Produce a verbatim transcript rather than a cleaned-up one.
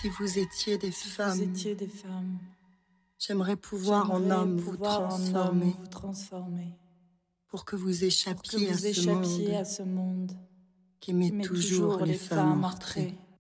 Si vous étiez des si femmes, vous étiez des femmes, j'aimerais pouvoir en j'aimerais homme vous pouvoir en homme transformer vous transformer, pour que vous pour que échappiez à vous ce échappiez monde à ce monde qui qui met met toujours les femmes en retrait. retrait.